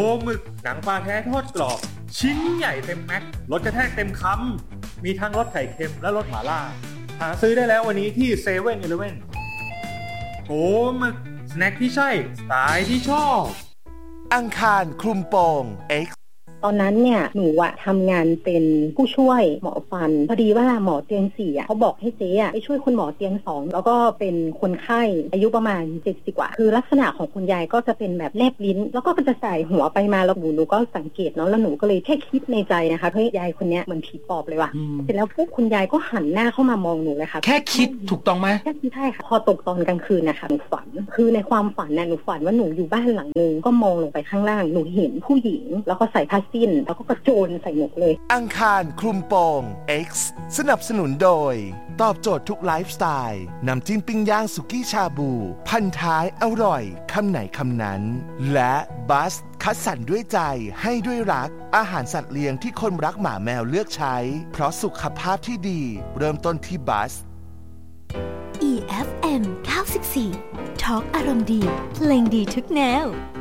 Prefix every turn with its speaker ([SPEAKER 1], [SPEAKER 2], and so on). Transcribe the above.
[SPEAKER 1] หมึกหนังปลาแท้ทอดกรอบชิ้นใหญ่เต็มแม็กรสกระแทกเต็มคำมีทั้งรสไข่เค็มและรสหม่าล่าหาซื้อได้แล้ววันนี้ที่เซเว่นอีเลฟเว่นโอ้หมึกสแน็คที่ใช่สไตล์ที่ชอบ
[SPEAKER 2] อังคารคลุมโปง X
[SPEAKER 3] ตอนนั้นเนี่ยหนูทำงานเป็นผู้ช่วยหมอฟันพอดีว่าหมอเตียง4เขาบอกให้เจ๊ไปช่วยคุณหมอเตียง2แล้วก็เป็นคนไข้อายุประมาณ70กว่าคือลักษณะของคุณยายก็จะเป็นแบบแลบลิ้นแล้วก็จะใส่หัวไปมาแล้วหนูก็สังเกตเนาะแล้วหนูก็เลยแค่คิดในใจนะคะเฮ้ยยายคนนี้เหมือนผีปอบเลยว่ะเสร็จแล้วปุ๊บคุณยายก็หันหน้าเข้ามามองหนูเลยค่ะ
[SPEAKER 4] แค่คิดถูกต้องไหม
[SPEAKER 3] แค่คิดใช่ค่ะพอตกตอนกลางคืนนะคะหนูฝันคือในความฝันน่ะหนูฝันว่าหนูอยู่บ้านหลังนึงก็มองลงไปข้างล่างหนูเห็นผู้หญิงแล้วก็ใส่ผ้าสิ้นแล้วก็โจรใส่หมวกเลย
[SPEAKER 2] อังคารคลุมโปง X สนับสนุนโดยตอบโจทย์ทุกไลฟ์สไตล์น้ำจิ้มปิ้งย่างสุกี้ชาบูพันท้ายอร่อยคำไหนคำนั้นและบัสคัดสรรด้วยใจให้ด้วยรักอาหารสัตว์เลี้ยงที่คนรักหมาแมวเลือกใช้เพราะสุขภาพที่ดีเริ่มต้นที่บัส
[SPEAKER 5] EFM 94 ทอล์กอารมณ์ดีเพลงดีทุกแนว